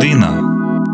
Година.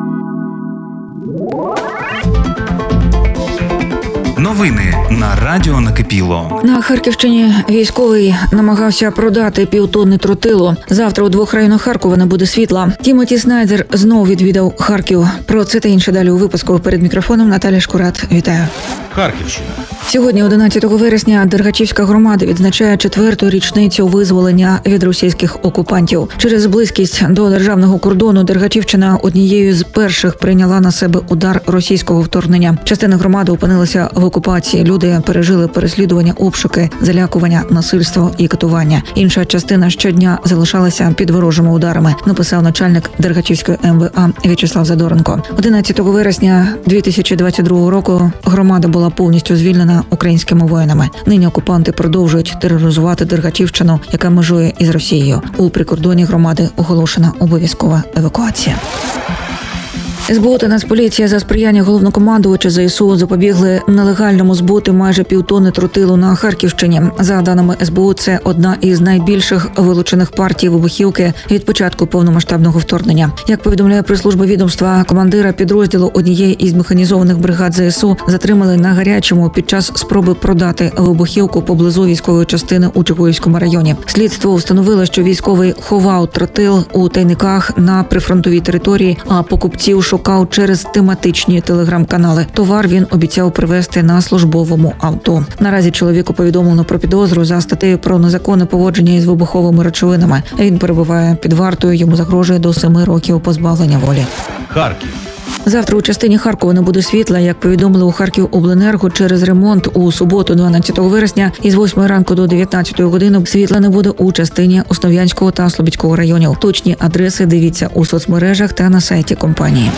Новини на радіо Накипіло. На Харківщині військовий намагався продати півтонни тротилу. Завтра у 2 районах Харкова не буде світла. Тімоті Снайдер знову відвідав Харків. Про це та інше далі у випуску. Перед мікрофоном Наталя Шкурат. Вітаю. Харківщина. Сьогодні, 11 вересня, Дергачівська громада відзначає 4-ту річницю визволення від російських окупантів. Через близькість до державного кордону Дергачівщина однією з перших прийняла на себе удар російського вторгнення. Частина громади опинилася в окупації. Люди пережили переслідування, обшуки, залякування, насильство і катування. Інша частина щодня залишалася під ворожими ударами, написав начальник Дергачівської МВА В'ячеслав Задоренко. 11 вересня 2022 року громада була повністю звільнена українськими воїнами. Нині окупанти продовжують тероризувати Дергачівщину, яка межує із Росією. У прикордонні громади оголошена обов'язкова евакуація. СБУ та Нацполіція за сприяння головнокомандувача ЗСУ запобігли нелегальному збуту майже півтонни тротилу на Харківщині. За даними СБУ, це одна із найбільших вилучених партій вибухівки від початку повномасштабного вторгнення. Як повідомляє прес-служба відомства, командира підрозділу однієї із механізованих бригад ЗСУ затримали на гарячому під час спроби продати вибухівку поблизу військової частини у Чугуївському районі. Слідство встановило, що військовий ховав тротил у тайниках на прифронтовій території, а покупців шукав через тематичні телеграм-канали. Товар він обіцяв привезти на службовому авто. Наразі чоловіку повідомлено про підозру за статтею про незаконне поводження із вибуховими речовинами. Він перебуває під вартою, йому загрожує до 7 років позбавлення волі. Харків. Завтра у частині Харкова не буде світла, як повідомили у Харківобленерго, через ремонт у суботу, 12 вересня, із 8 ранку до 19 години світла не буде у частині Основ'янського та Слобідського районів. Точні адреси дивіться у соцмережах та на сайті компанії.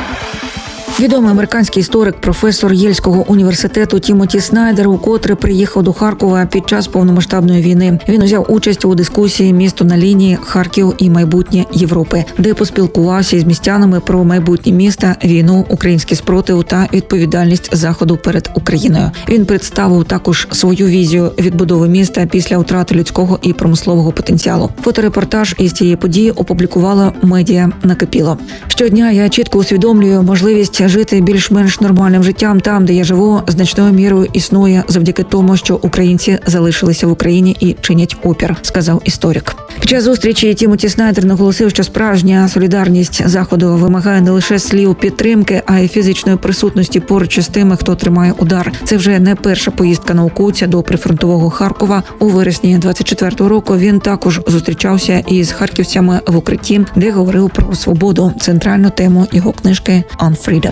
Відомий американський історик, професор Єльського університету Тімоті Снайдер укотре приїхав до Харкова під час повномасштабної війни. Він узяв участь у дискусії «Місто на лінії. Харків і майбутнє Європи», де поспілкувався із містянами про майбутнє міста, війну, український спротив та відповідальність Заходу перед Україною. Він представив також свою візію відбудови міста після втрати людського і промислового потенціалу. Фоторепортаж із цієї події опублікувала медіа Накипіло. Щодня я чітко усвідомлюю можливість жити більш-менш нормальним життям там, де я живу, значною мірою існує завдяки тому, що українці залишилися в Україні і чинять опір, сказав історик. Під час зустрічі Тімоті Снайдер наголосив, що справжня солідарність Заходу вимагає не лише слів підтримки, а й фізичної присутності поруч із тими, хто тримає удар. Це вже не перша поїздка науковця до прифронтового Харкова. У вересні 24-го року він також зустрічався із харківцями в укритті, де говорив про свободу, центральну тему його книжки «On Freedom».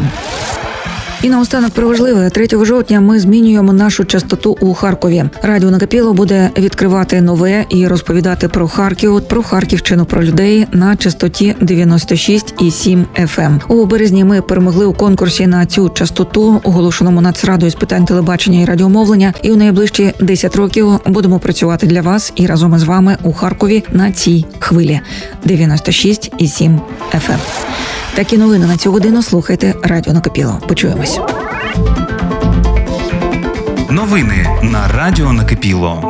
І наостанок про важливе. 3 жовтня ми змінюємо нашу частоту у Харкові. Радіо Накипіло буде відкривати нове і розповідати про Харків, про Харківщину, про людей на частоті 96,7 FM. У березні ми перемогли у конкурсі на цю частоту, оголошеному Нацрадою з питань телебачення і радіомовлення. І у найближчі 10 років будемо працювати для вас і разом із вами у Харкові на цій хвилі 96,7 FM. Такі новини на цю годину слухайте Радіо Накипіло. Почуємось. Новини на радіо Накипіло.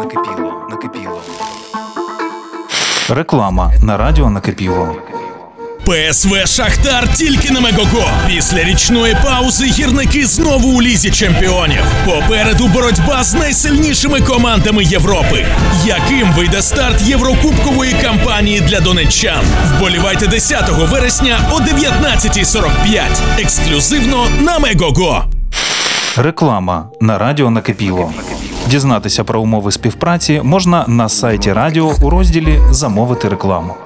Реклама на радіо Накипіло. ПСВ «Шахтар» тільки на Мегого. Після річної паузи гірники знову у Лізі чемпіонів. Попереду боротьба з найсильнішими командами Європи. Яким вийде старт єврокубкової кампанії для донеччан? Вболівайте 10 вересня о 19:45. Ексклюзивно на Мегого. Реклама на радіо Накипіло. Дізнатися про умови співпраці можна на сайті радіо у розділі «Замовити рекламу».